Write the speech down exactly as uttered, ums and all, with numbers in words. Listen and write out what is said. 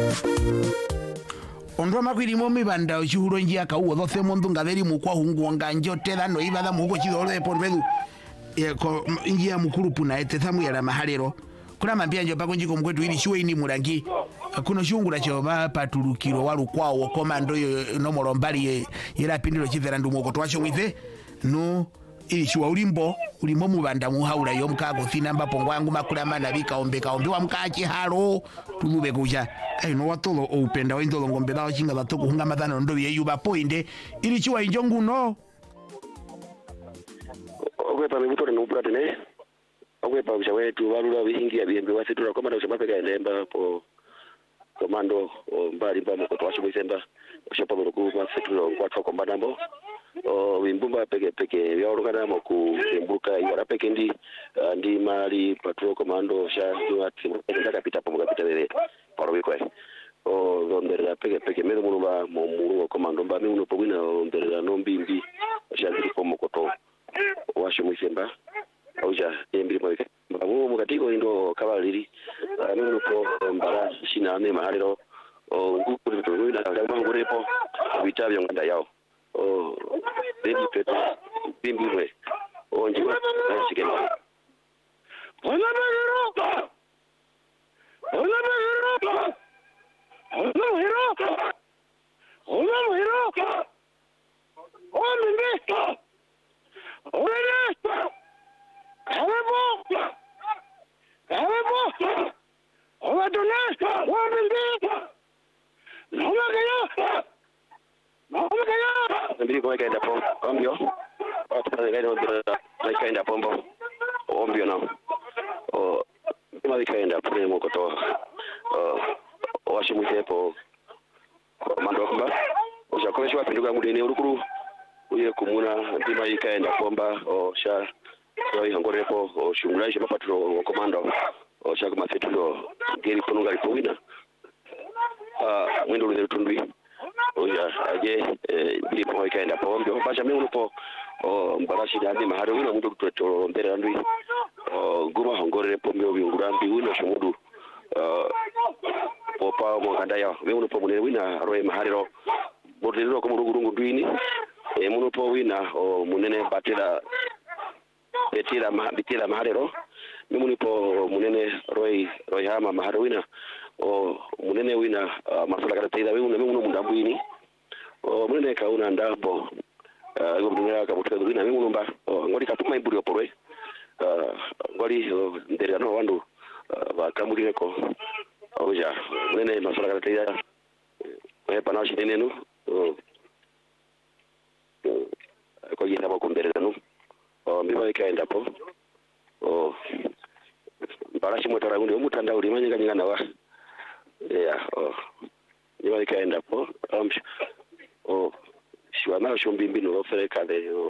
Ondwa makwirimo mibanda ochuhuro njia kauo doce mundu ngatheri mukwa hungu nganjo tela no ibada mugo chidoro de porvedu e ko njia mukurupu na etethamu ya maharero kuna mambia njo pako njiko mkwetu ili shwe ini murangi kuno shungura choba paturukiro walu kwao komando yo no morombali ira pindiro chithera ndumuko twasho withe no ili shwa ulimbo ulimo mubanda muhaura yo mkago thinamba pongwangu makula mana bika ombeka ombiwa mkachi haro tulube kuja ai no watolo upenda wendo ngombe dawo chinga batoko hunga madano ndo ye yuba poinde ili chwa injongu no ogwe pa mibutore no brate ne ogwe pa bisha wetu walula bihingi abiyembe wasetura komanda ushapapeka endemba po komando mbali mbamo kwa twasho bisemba ushapa muruku wasetura kwa twako mbadambo o wimbumba peke peke yaorokana mo ku imbuka yara peke ndi ndi mali patrol komando sha ndiwati ndaka kapita po kapita bebe paro bikwe o ndera peke peke medo muruba mo muru komando mba mi uno pogina ndera no mbimbi sha ndiri po mokoto washo mwisemba auja embiri mo mbamu mukatiko indo kabaliri ami uno po mbara shina ame mahalero o ngukuri to wina kama ngurepo bitabyo nganda yao oh baby pepe bimbi we onje sikema ona bagero ona bagero ona bagero ona bagero oh bimbi ona Kawebo Kawebo ona dona oh bimbi no bagero no bagero mbili kwa kaenda po ombio watu kaenda na kaenda pombo ombio na o kama kaenda pale mokoto o washimuze po komando komba ujakomeshwa pinduka ngudene urukuru uye kumuna ndima ikaenda pomba o sha so yangorepo o shungulaisha mapatro komando o sha kama fetulo geri ponunga lipowina ah mwendo lule tundwi oya aje ndi po ikaenda pombo basha mimi upo o mbarashi dandi maharo wino mundu kutoto mbere andwi o guma hongore pombo bingurambi wino shumudu popa mo kandaya mimi upo munene wina roe maharero bodero ko murugurungu dwini e munupo wina o munene batira betira ma bitira maharero mimi upo munene roe roe hama maharo wina o munene wina masala kana taida mimi mimi mundambu ini o munene kauna ndambo ngo mdunga ka butuka dina mimi mumba ngori katuma iburi oporwe ngori ndere no wandu ba kamuri ko oja munene masala kana taida e panashi nenu ko yina ba kumbere no o mbiba ikaenda po o barashi motara ngundi umutanda uri manyanga nyanga wa yeah oh niba ikaenda po um oh shwa na shombi mbinu ofere kale